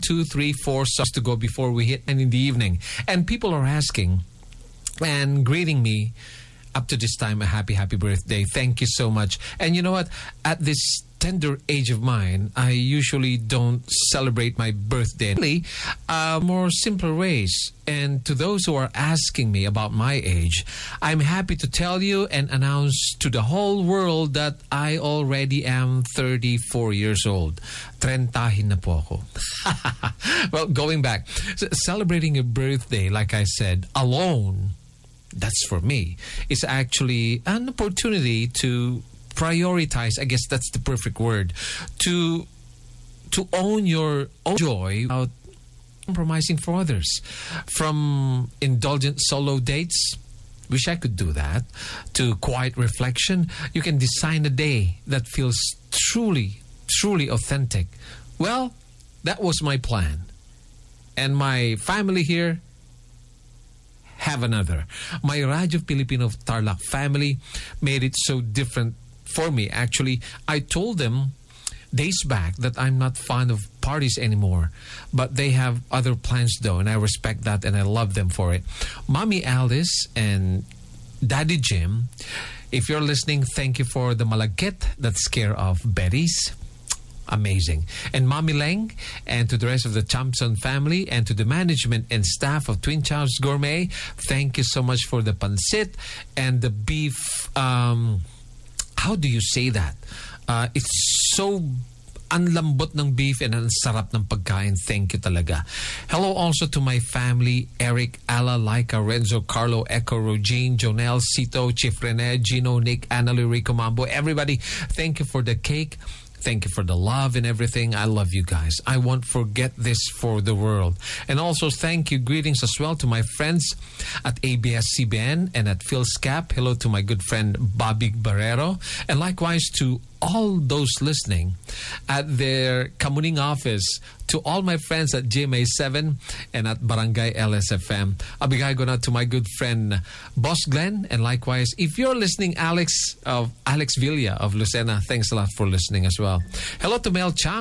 2, 3, 4 songs to go before we hit and in the evening. And people are asking and greeting me up to this time, a happy birthday. Thank you so much. And you know what? At this tender age of mine, I usually don't celebrate my birthday. Really, more simpler ways. And to those who are asking me about my age, I'm happy to tell you and announce to the whole world that I already am 34 years old. Trentahin na po ako. Well, going back, celebrating a birthday, like I said, alone, that's for me, is actually an opportunity to prioritize, I guess that's the perfect word, to own your own joy without compromising for others. From indulgent solo dates, wish I could do that, to quiet reflection, you can design a day that feels truly authentic. Well, that was my plan. And my family here have another. My Radyo Filipino Tarlac family made it so different for me. Actually, I told them days back that I'm not fond of parties anymore, but they have other plans though, and I respect that and I love them for it. Mommy Alice and Daddy Jim, if you're listening, thank you for the malagkit that's care of Betty's. Amazing. And Mommy Leng, and to the rest of the Thompson family, and to the management and staff of Twin Towers Gourmet, thank you so much for the pancit and the beef. How do you say that? It's so anlambot ng beef and ang sarap ng pagkain. Thank you talaga. Hello also to my family, Eric, Ala, Laika, Renzo, Carlo, Echo, Rogine, Jonel, Cito, Chief Rene, Gino, Nick, Annalie, Rico, Mambo, everybody. Thank you for the cake. Thank you for the love and everything. I love you guys. I won't forget this for the world. And also thank you, greetings as well to my friends at ABS-CBN and at PhilSCAP. Hello to my good friend Bobby Barrero. And likewise to all those listening at their Kamuning office, to all my friends at GMA7 and at Barangay LSFM. Abigay ko na to my good friend Boss Glenn, and likewise, if you're listening, Alex Villa of Lucena, thanks a lot for listening as well. Hello to Mel Chang.